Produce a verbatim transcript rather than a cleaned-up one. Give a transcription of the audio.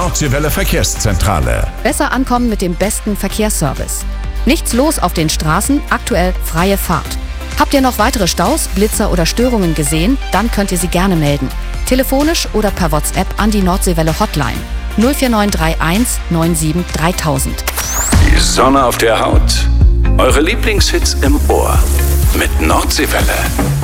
Nordseewelle Verkehrszentrale. Besser ankommen mit dem besten Verkehrsservice. Nichts los auf den Straßen, aktuell freie Fahrt. Habt ihr noch weitere Staus, Blitzer oder Störungen gesehen? Dann könnt ihr sie gerne melden. Telefonisch oder per WhatsApp an die Nordseewelle Hotline null vier neun drei eins neun sieben dreitausend. Die Sonne auf der Haut. Eure Lieblingshits im Ohr. Mit Nordseewelle.